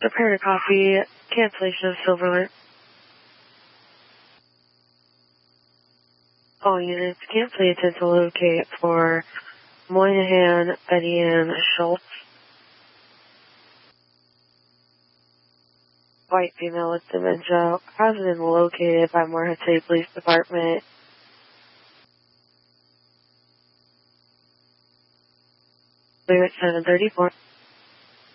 Prepare to copy. Cancellation of Silver Alert. All units, cancel attempt to locate for Moynihan, Betty Ann Schultz. White female with dementia has been located by Morehead City Police Department. Leave at 7:34.